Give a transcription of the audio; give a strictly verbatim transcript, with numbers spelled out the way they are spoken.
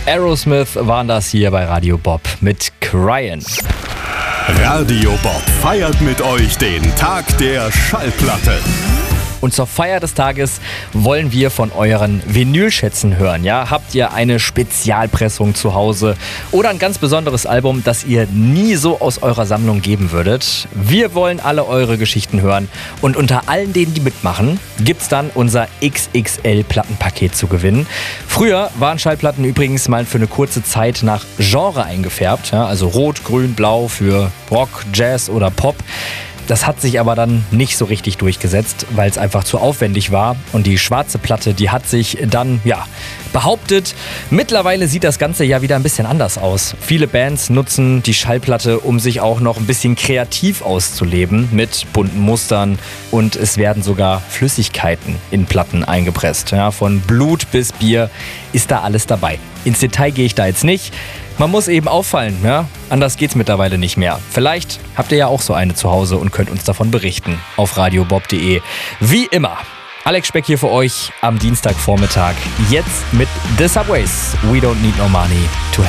Aerosmith waren das hier bei Radio Bob mit Cryin'. Radio Bob feiert mit euch den Tag der Schallplatte. Und zur Feier des Tages wollen wir von euren Vinylschätzen hören. Ja? Habt ihr eine Spezialpressung zu Hause oder ein ganz besonderes Album, das ihr nie so aus eurer Sammlung geben würdet? Wir wollen alle eure Geschichten hören. Und unter allen denen, die mitmachen, gibt's dann unser X X L-Plattenpaket zu gewinnen. Früher waren Schallplatten übrigens mal für eine kurze Zeit nach Genre eingefärbt. Ja? Also rot, grün, blau für Rock, Jazz oder Pop. Das hat sich aber dann nicht so richtig durchgesetzt, weil es einfach zu aufwendig war. Und die schwarze Platte, die hat sich dann, ja, behauptet. Mittlerweile sieht das Ganze ja wieder ein bisschen anders aus. Viele Bands nutzen die Schallplatte, um sich auch noch ein bisschen kreativ auszuleben mit bunten Mustern. Und es werden sogar Flüssigkeiten in Platten eingepresst. Ja, von Blut bis Bier ist da alles dabei. Ins Detail gehe ich da jetzt nicht. Man muss eben auffallen, ja? Anders geht's mittlerweile nicht mehr. Vielleicht habt ihr ja auch so eine zu Hause und könnt uns davon berichten auf radiobob punkt de. Wie immer, Alex Speck hier für euch am Dienstagvormittag. Jetzt mit The Subways. We don't need no money to